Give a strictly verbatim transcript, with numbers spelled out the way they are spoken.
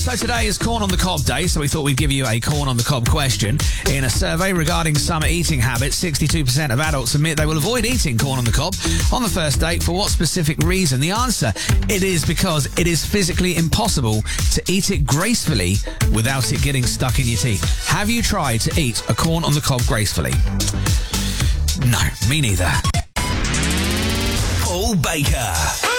So today is Corn on the Cob Day, so we thought we'd give you a Corn on the Cob question. In a survey regarding summer eating habits, sixty-two percent of adults admit they will avoid eating corn on the cob on the first date. For what specific reason? The answer, it is because it is physically impossible to eat it gracefully without it getting stuck in your teeth. Have you tried to eat a corn on the cob gracefully? No, me neither. Paul Baker.